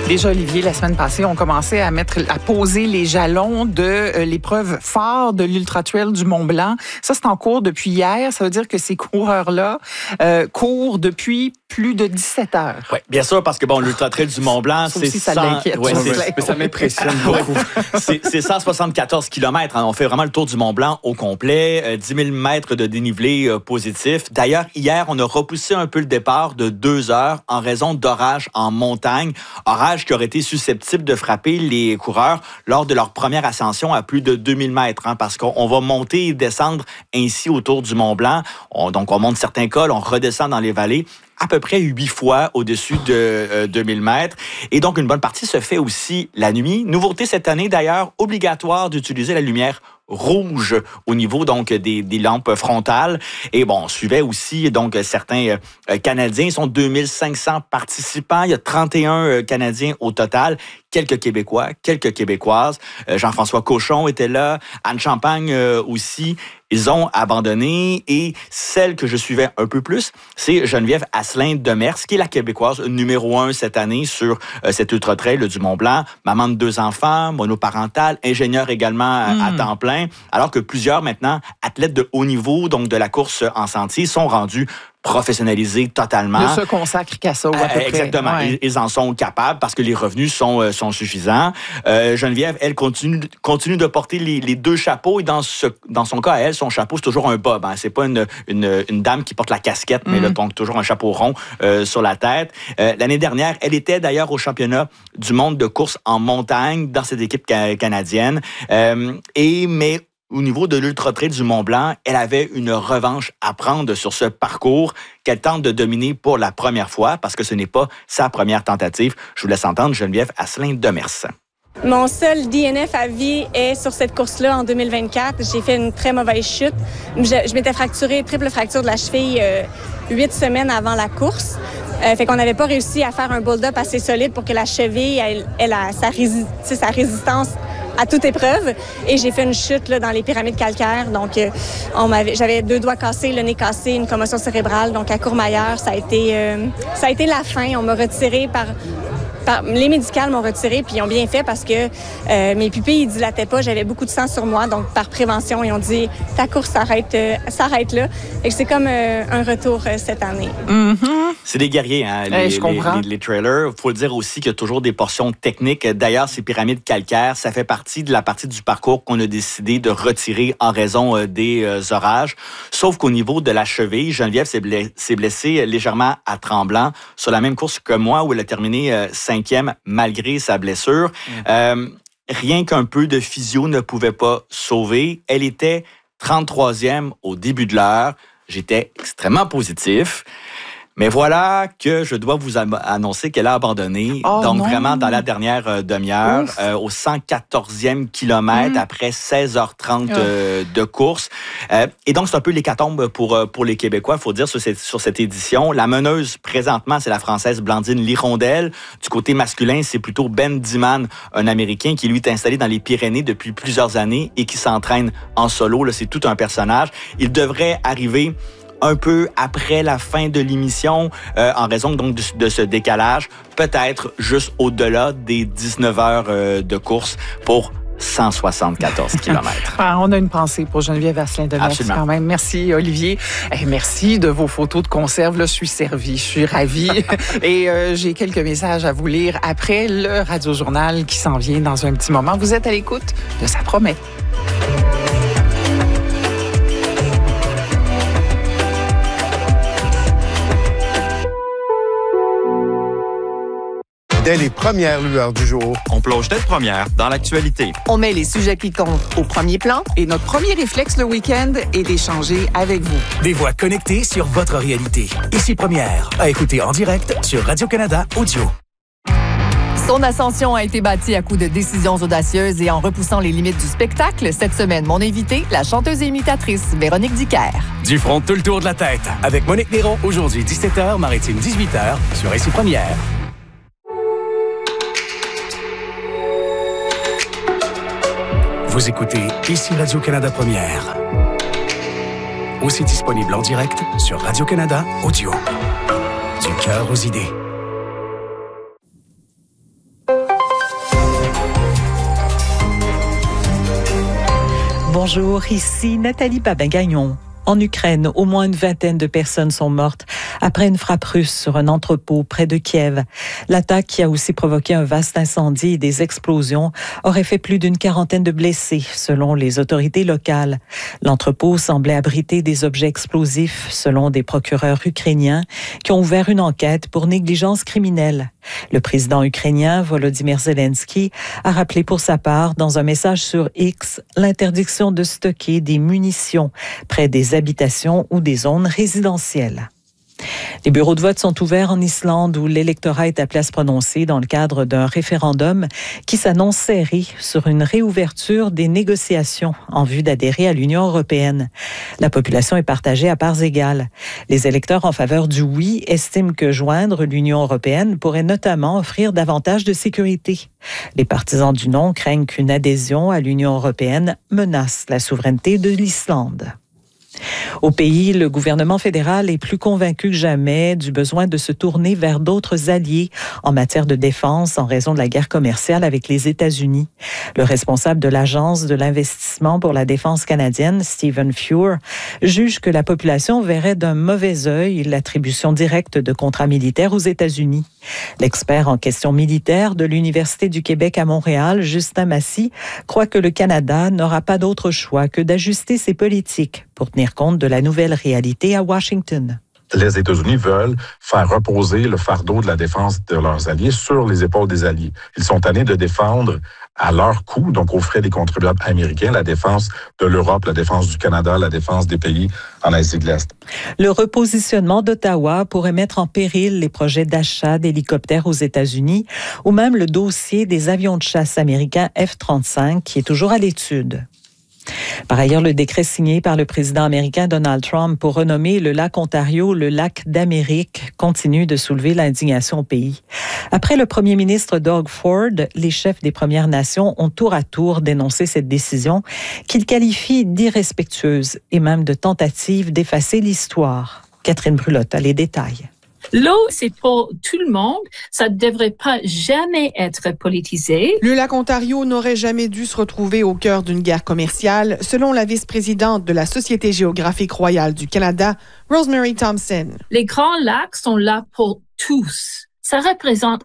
Déjà, Olivier, la semaine passée, on commençait à poser les jalons de l'épreuve phare de l'Ultra Trail du Mont-Blanc. Ça, c'est en cours depuis hier. Ça veut dire que ces coureurs-là courent depuis plus de 17 heures. Oui, bien sûr, parce que l'Ultra Trail du Mont-Blanc, c'est ça l'inquiète. Mais ça m'impressionne beaucoup. C'est 174 km. On fait vraiment le tour du Mont-Blanc au complet. 10 000 mètres de dénivelé positif. D'ailleurs, hier, on a repoussé un peu le départ de 2 heures en raison d'orages en montagne. Orages qui auraient été susceptibles de frapper les coureurs lors de leur première ascension à plus de 2000 mètres. Parce qu'on va monter et descendre ainsi autour du Mont-Blanc. Donc, on monte certains cols, on redescend dans les vallées à peu près 8 fois au-dessus de 2000 mètres. Et donc, une bonne partie se fait aussi la nuit. Nouveauté cette année, d'ailleurs, obligatoire d'utiliser la lumière rouge au niveau donc des lampes frontales. Et on suivait aussi donc certains Canadiens. Ils sont 2500 participants. Il y a 31 Canadiens au total. Quelques Québécois, quelques Québécoises. Jean-François Cochon était là. Anne Champagne aussi. Ils ont abandonné. Et celle que je suivais un peu plus, c'est Geneviève Asselin-Demers, qui est la Québécoise numéro 1 cette année sur cet Ultra Trail du Mont-Blanc. Maman de 2 enfants, monoparentale, ingénieure également à temps plein. Alors que plusieurs maintenant athlètes de haut niveau, donc de la course en sentier, sont rendus professionnalisés totalement. Ne se consacrent qu'à ça, à peu près. Exactement. Ouais. Ils en sont capables parce que les revenus sont suffisants. Geneviève, elle, continue de porter les 2 chapeaux et dans son cas, elle, son chapeau, c'est toujours un bob. C'est pas une dame qui porte la casquette, mais donc toujours un chapeau rond sur la tête. L'année dernière, elle était d'ailleurs au championnat du monde de course en montagne dans cette équipe canadienne. Mais au niveau de l'Ultra Trail du Mont-Blanc, elle avait une revanche à prendre sur ce parcours qu'elle tente de dominer pour la première fois parce que ce n'est pas sa première tentative. Je vous laisse entendre Geneviève Asselin-Demers. Mon seul DNF à vie est sur cette course-là en 2024. J'ai fait une très mauvaise chute. Je m'étais fracturé, triple fracture de la cheville 8 semaines avant la course. Fait qu'on n'avait pas réussi à faire un build-up assez solide pour que la cheville elle a sa résistance à toute épreuve. Et j'ai fait une chute là, dans les pyramides calcaires. Donc, j'avais 2 doigts cassés, le nez cassé, une commotion cérébrale. Donc, à Courmayeur, ça a été la fin. On m'a retiré les médicales m'ont retiré, puis ils ont bien fait parce que mes pupilles ils dilataient pas. J'avais beaucoup de sang sur moi, donc par prévention, ils ont dit « ta course s'arrête là ». Et c'est comme un retour cette année. C'est des guerriers, les trailers. Il faut le dire aussi qu'il y a toujours des portions techniques. D'ailleurs, ces pyramides calcaires, ça fait partie de la partie du parcours qu'on a décidé de retirer en raison des orages. Sauf qu'au niveau de la cheville, Geneviève s'est blessée légèrement à Tremblant sur la même course que moi, où elle a terminé 5e malgré sa blessure. Rien qu'un peu de physio ne pouvait pas sauver. Elle était 33e au début de l'heure. J'étais extrêmement positif. Mais voilà que je dois vous annoncer qu'elle a abandonné. Donc, vraiment, dans la dernière demi-heure, au 114e kilomètre, après 16h30 de course. Et donc, c'est un peu l'hécatombe pour les Québécois, il faut dire, sur cette édition. La meneuse, présentement, c'est la Française Blandine Lirondelle. Du côté masculin, c'est plutôt Ben Diman, un Américain qui, lui, est installé dans les Pyrénées depuis plusieurs années et qui s'entraîne en solo. Là, c'est tout un personnage. Il devrait arriver un peu après la fin de l'émission, en raison donc de ce décalage, peut-être juste au-delà des 19 heures de course pour 174 km. On a une pensée pour Geneviève Asselin-Demers quand même. Merci, Olivier. Et merci de vos photos de conserve. Là, je suis servie, je suis ravie. Et j'ai quelques messages à vous lire après le Radio-Journal qui s'en vient dans un petit moment. Vous êtes à l'écoute de Ça promet. Dès les premières lueurs du jour, on plonge tête première dans l'actualité. On met les sujets qui comptent au premier plan. Et notre premier réflexe le week-end est d'échanger avec vous. Des voix connectées sur votre réalité. Ici Première, à écouter en direct sur Radio-Canada Audio. Son ascension a été bâtie à coups de décisions audacieuses et en repoussant les limites du spectacle. Cette semaine, mon invitée, la chanteuse et imitatrice Véronique Dicker. Du front tout le tour de la tête. Avec Monique Néron, aujourd'hui 17h, Maritime 18h, sur Ici Première. Vous écoutez Ici Radio-Canada Première. Aussi disponible en direct sur Radio-Canada Audio. Du cœur aux idées. Bonjour, ici Nathalie Babin-Gagnon. En Ukraine, au moins une vingtaine de personnes sont mortes après une frappe russe sur un entrepôt près de Kiev. L'attaque, qui a aussi provoqué un vaste incendie et des explosions, aurait fait plus d'une quarantaine de blessés, selon les autorités locales. L'entrepôt semblait abriter des objets explosifs, selon des procureurs ukrainiens, qui ont ouvert une enquête pour négligence criminelle. Le président ukrainien, Volodymyr Zelensky, a rappelé pour sa part, dans un message sur X, l'interdiction de stocker des munitions près des habitations ou des zones résidentielles. Les bureaux de vote sont ouverts en Islande où l'électorat est appelé à se prononcer dans le cadre d'un référendum qui s'annonce serré sur une réouverture des négociations en vue d'adhérer à l'Union européenne. La population est partagée à parts égales. Les électeurs en faveur du oui estiment que joindre l'Union européenne pourrait notamment offrir davantage de sécurité. Les partisans du non craignent qu'une adhésion à l'Union européenne menace la souveraineté de l'Islande. Au pays, le gouvernement fédéral est plus convaincu que jamais du besoin de se tourner vers d'autres alliés en matière de défense en raison de la guerre commerciale avec les États-Unis. Le responsable de l'Agence de l'investissement pour la défense canadienne, Stephen Fuhr, juge que la population verrait d'un mauvais œil l'attribution directe de contrats militaires aux États-Unis. L'expert en questions militaires de l'Université du Québec à Montréal, Justin Massy, croit que le Canada n'aura pas d'autre choix que d'ajuster ses politiques pour tenir compte de la nouvelle réalité à Washington. Les États-Unis veulent faire reposer le fardeau de la défense de leurs alliés sur les épaules des alliés. Ils sont tannés de défendre à leur coût, donc aux frais des contribuables américains, la défense de l'Europe, la défense du Canada, la défense des pays en Asie de l'Est. Le repositionnement d'Ottawa pourrait mettre en péril les projets d'achat d'hélicoptères aux États-Unis ou même le dossier des avions de chasse américains F-35 qui est toujours à l'étude. Par ailleurs, le décret signé par le président américain Donald Trump pour renommer le lac Ontario le lac d'Amérique continue de soulever l'indignation au pays. Après le premier ministre Doug Ford, les chefs des Premières Nations ont tour à tour dénoncé cette décision qu'ils qualifient d'irrespectueuse et même de tentative d'effacer l'histoire. Catherine Brulotte a les détails. L'eau, c'est pour tout le monde. Ça ne devrait pas jamais être politisé. Le lac Ontario n'aurait jamais dû se retrouver au cœur d'une guerre commerciale, selon la vice-présidente de la Société géographique royale du Canada, Rosemary Thompson. Les grands lacs sont là pour tous. Ça représente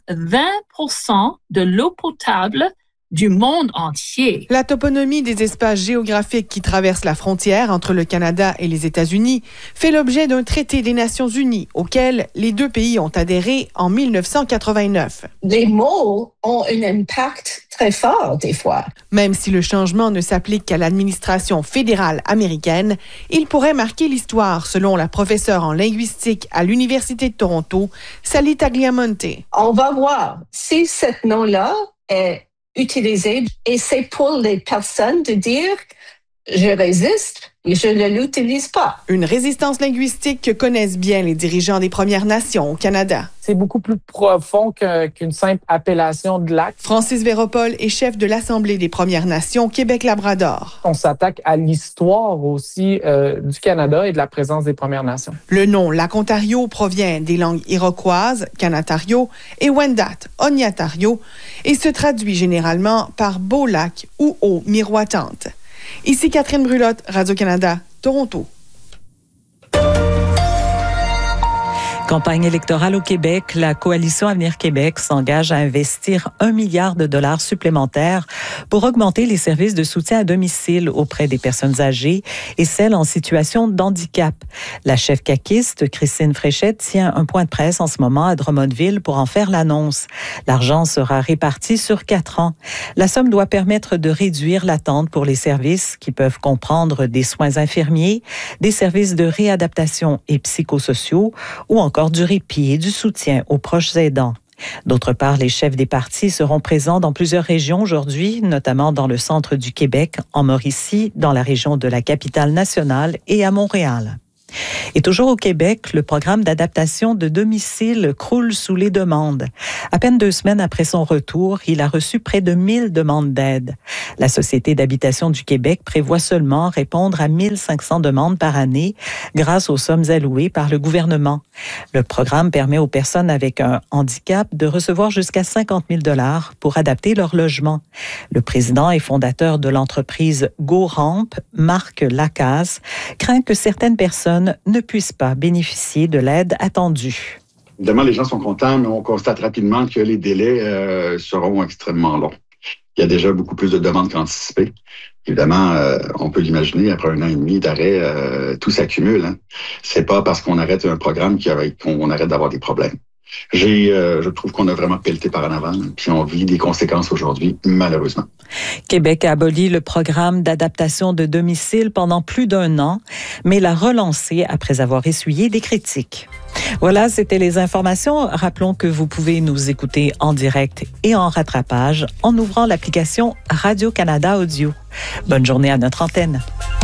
20% de l'eau potable du monde entier. La toponymie des espaces géographiques qui traversent la frontière entre le Canada et les États-Unis fait l'objet d'un traité des Nations unies auquel les deux pays ont adhéré en 1989. Les mots ont un impact très fort des fois. Même si le changement ne s'applique qu'à l'administration fédérale américaine, il pourrait marquer l'histoire, selon la professeure en linguistique à l'Université de Toronto, Sally Tagliamonte. On va voir si ce nom-là est utilisé et c'est pour les personnes de dire je résiste et je ne l'utilise pas. Une résistance linguistique que connaissent bien les dirigeants des Premières Nations au Canada. C'est beaucoup plus profond qu'une simple appellation de lac. Francis Véropol est chef de l'Assemblée des Premières Nations Québec-Labrador. On s'attaque à l'histoire aussi du Canada et de la présence des Premières Nations. Le nom Lac Ontario provient des langues iroquoises, Kanatario, et Wendat, Ognatario, et se traduit généralement par beau lac ou eau miroitante. Ici Catherine Brulotte, Radio-Canada, Toronto. Campagne électorale au Québec, la Coalition Avenir Québec s'engage à investir 1 milliard de dollars supplémentaires pour augmenter les services de soutien à domicile auprès des personnes âgées et celles en situation de handicap. La chef caquiste, Christine Fréchette, tient un point de presse en ce moment à Drummondville pour en faire l'annonce. L'argent sera réparti sur 4 ans. La somme doit permettre de réduire l'attente pour les services qui peuvent comprendre des soins infirmiers, des services de réadaptation et psychosociaux ou encore du répit et du soutien aux proches aidants. D'autre part, les chefs des partis seront présents dans plusieurs régions aujourd'hui, notamment dans le centre du Québec, en Mauricie, dans la région de la Capitale-Nationale et à Montréal. Et toujours au Québec, le programme d'adaptation de domicile croule sous les demandes. À peine 2 semaines après son retour, il a reçu près de 1000 demandes d'aide. La Société d'habitation du Québec prévoit seulement répondre à 1500 demandes par année grâce aux sommes allouées par le gouvernement. Le programme permet aux personnes avec un handicap de recevoir jusqu'à 50 000 $ pour adapter leur logement. Le président et fondateur de l'entreprise GoRamp, Marc Lacasse, craint que certaines personnes ne puissent pas bénéficier de l'aide attendue. Évidemment, les gens sont contents, mais on constate rapidement que les délais seront extrêmement longs. Il y a déjà beaucoup plus de demandes qu'anticipées. Évidemment, on peut l'imaginer, après 1 an et demi d'arrêt, tout s'accumule. Hein. C'est pas parce qu'on arrête un programme qu'on arrête d'avoir des problèmes. Je trouve qu'on a vraiment pelleté par en avant, puis on vit des conséquences aujourd'hui, malheureusement. Québec a aboli le programme d'adaptation de domicile pendant plus d'1 an, mais l'a relancé après avoir essuyé des critiques. Voilà, c'était les informations. Rappelons que vous pouvez nous écouter en direct et en rattrapage en ouvrant l'application Radio-Canada Audio. Bonne journée à notre antenne.